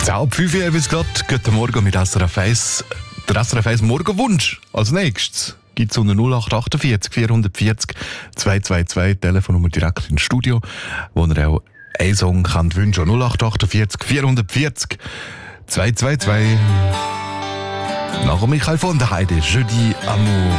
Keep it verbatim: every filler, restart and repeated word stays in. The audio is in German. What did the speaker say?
Ciao, fünf Uhr bis gerade. Guten Morgen mit S R F eins. Der S R F eins Morgenwunsch. Als nächstes gibt es unter null acht achtundvierzig vierhundertvierzig zweihundertzweiundzwanzig Telefonnummer direkt ins Studio, wo ihr auch einen Song könnt wünschen. null acht achtundvierzig vierhundertvierzig zweihundertzweiundzwanzig. Nach Michael von der Heide, Jeudi Amour.